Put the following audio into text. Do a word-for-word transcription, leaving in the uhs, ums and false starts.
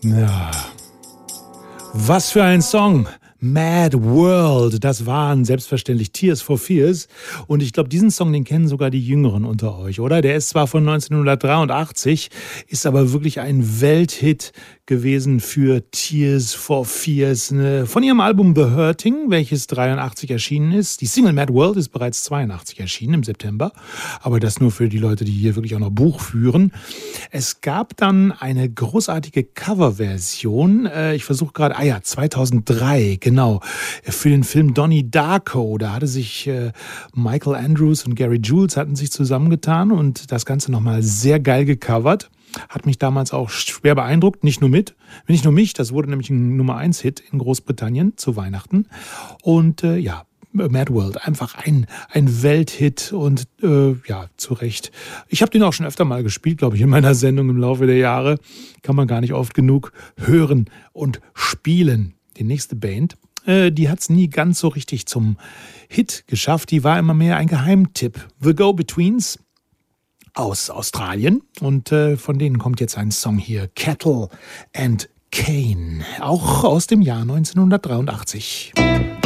Ja. Was für ein Song! Mad World, das waren selbstverständlich Tears for Fears. Und ich glaube, diesen Song, den kennen sogar die Jüngeren unter euch, oder? Der ist zwar von neunzehnhundertdreiundachtzig, ist aber wirklich ein Welthit gewesen für Tears for Fears. Von ihrem Album The Hurting, welches dreiundachtzig erschienen ist. Die Single Mad World ist bereits zweiundachtzig erschienen im September. Aber das nur für die Leute, die hier wirklich auch noch Buch führen. Es gab dann eine großartige Coverversion. Ich versuche gerade, ah ja, zweitausenddrei, genau, für den Film Donnie Darko. Da hatte sich äh, Michael Andrews und Gary Jules hatten sich zusammengetan und das Ganze nochmal sehr geil gecovert. Hat mich damals auch schwer beeindruckt, nicht nur mit, nicht nur mich, das wurde nämlich ein Nummer eins Hit in Großbritannien zu Weihnachten. Und äh, ja, Mad World, einfach ein, ein Welthit und äh, ja, zu Recht. Ich habe den auch schon öfter mal gespielt, glaube ich, in meiner Sendung im Laufe der Jahre. Kann man gar nicht oft genug hören und spielen. Die nächste Band, äh, die hat es nie ganz so richtig zum Hit geschafft. Die war immer mehr ein Geheimtipp. The Go-Betweens aus Australien. Und äh, von denen kommt jetzt ein Song hier, Cattle and Cane, auch aus dem Jahr neunzehnhundertdreiundachtzig.